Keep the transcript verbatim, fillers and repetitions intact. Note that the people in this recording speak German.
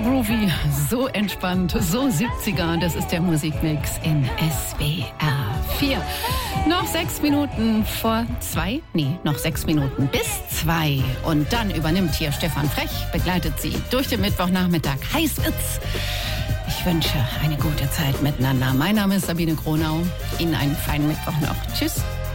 groovy, so entspannt, so siebziger. Das ist der Musikmix in S W R vier. Noch sechs Minuten vor zwei. Nee, noch sechs Minuten bis zwei. Und dann übernimmt hier Stefan Frech, begleitet Sie durch den Mittwochnachmittag. Heiß wird's. Ich wünsche eine gute Zeit miteinander. Mein Name ist Sabine Gronau. Ihnen einen feinen Mittwoch noch. Tschüss.